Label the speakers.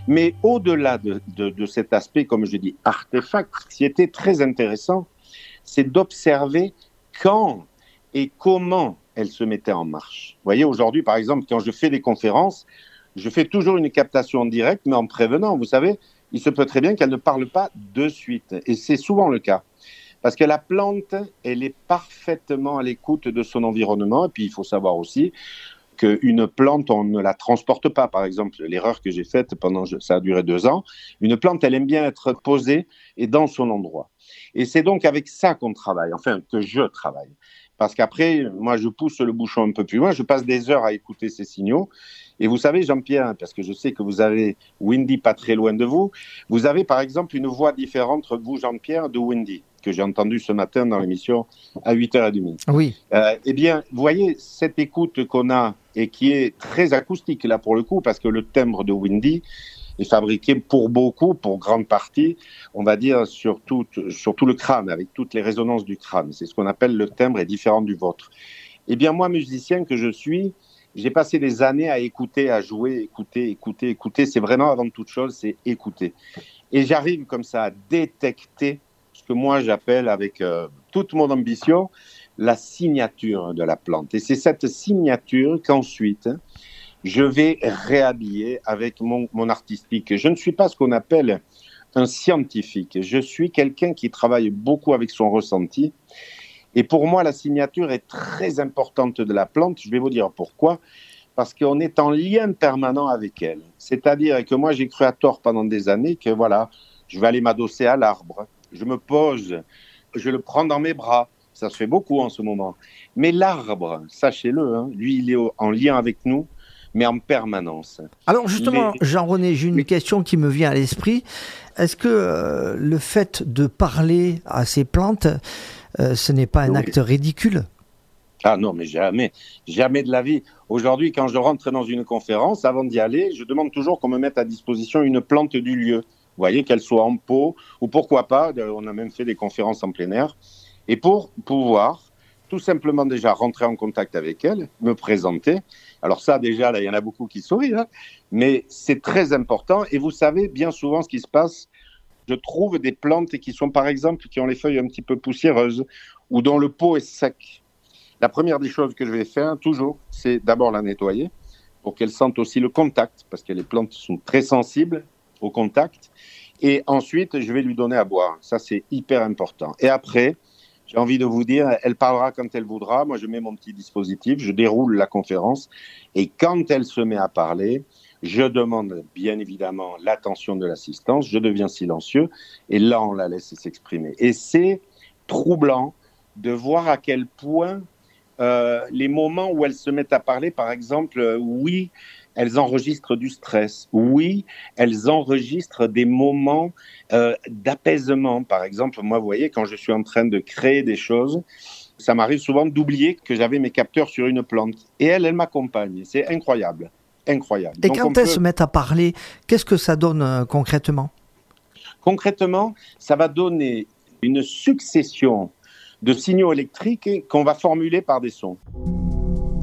Speaker 1: Mais au-delà de cet aspect, comme je dis, artefact, ce qui était très intéressant, c'est d'observer quand et comment elle se mettait en marche. Vous voyez, aujourd'hui, par exemple, quand je fais des conférences, je fais toujours une captation en direct, mais en prévenant. Vous savez, il se peut très bien qu'elle ne parle pas de suite. Et c'est souvent le cas. Parce que la plante, elle est parfaitement à l'écoute de son environnement. Et puis, il faut savoir aussi qu'une plante, on ne la transporte pas. Par exemple, l'erreur que j'ai faite ça a duré 2 ans, une plante, elle aime bien être posée et dans son endroit. Et c'est donc avec ça qu'on travaille, enfin, que je travaille. Parce qu'après, moi, je pousse le bouchon un peu plus loin, je passe des heures à écouter ces signaux. Et vous savez, Jean-Pierre, parce que je sais que vous avez Wendy pas très loin de vous, vous avez par exemple une voix différente, vous, Jean-Pierre, de Wendy, que j'ai entendu ce matin dans l'émission à 8h30.
Speaker 2: Oui.
Speaker 1: Eh bien, vous voyez, cette écoute qu'on a et qui est très acoustique, là, pour le coup, parce que le timbre de Wendy est fabriqué pour beaucoup, pour grande partie, on va dire, sur tout le crâne, avec toutes les résonances du crâne. C'est ce qu'on appelle le timbre est différent du vôtre. Eh bien, moi, musicien que je suis, j'ai passé des années à écouter, à jouer, écouter. C'est vraiment, avant toute chose, c'est écouter. Et j'arrive comme ça à détecter ce que moi j'appelle, avec toute mon ambition, la signature de la plante. Et c'est cette signature qu'ensuite, je vais réhabiller avec mon artistique. Je ne suis pas ce qu'on appelle un scientifique. Je suis quelqu'un qui travaille beaucoup avec son ressenti. Et pour moi, la signature est très importante de la plante. Je vais vous dire pourquoi. Parce qu'on est en lien permanent avec elle. C'est-à-dire que moi, j'ai cru à tort pendant des années que voilà, je vais aller m'adosser à l'arbre. Je me pose, je le prends dans mes bras. Ça se fait beaucoup en ce moment. Mais l'arbre, sachez-le, hein, lui, il est en lien avec nous, mais en permanence.
Speaker 2: Alors justement, Jean-René, j'ai une question qui me vient à l'esprit. Est-ce que le fait de parler à ces plantes, ce n'est pas un acte ridicule ?
Speaker 1: Ah non, mais jamais, jamais de la vie. Aujourd'hui, quand je rentre dans une conférence, avant d'y aller, je demande toujours qu'on me mette à disposition une plante du lieu. Vous voyez, qu'elle soit en pot, ou pourquoi pas, on a même fait des conférences en plein air. Et pour pouvoir tout simplement déjà rentrer en contact avec elle, me présenter. Alors ça, déjà, là, il y en a beaucoup qui sourient, hein, mais c'est très important. Et vous savez, bien souvent, ce qui se passe, je trouve des plantes qui sont, par exemple, qui ont les feuilles un petit peu poussiéreuses ou dont le pot est sec. La première des choses que je vais faire, toujours, c'est d'abord la nettoyer pour qu'elle sente aussi le contact, parce que les plantes sont très sensibles au contact. Et ensuite, je vais lui donner à boire. Ça, c'est hyper important. Et après, j'ai envie de vous dire, elle parlera quand elle voudra. Moi, je mets mon petit dispositif, je déroule la conférence. Et quand elle se met à parler, je demande bien évidemment l'attention de l'assistance. Je deviens silencieux. Et là, on la laisse s'exprimer. Et c'est troublant de voir à quel point les moments où elles se mettent à parler, par exemple, oui, elles enregistrent du stress. Oui, elles enregistrent des moments d'apaisement. Par exemple, moi, vous voyez, quand je suis en train de créer des choses, ça m'arrive souvent d'oublier que j'avais mes capteurs sur une plante. Et elle m'accompagne. C'est incroyable. Incroyable.
Speaker 2: Et donc quand elles se mettent à parler, qu'est-ce que ça donne concrètement ?
Speaker 1: Concrètement, ça va donner une succession de signaux électriques qu'on va formuler par des sons.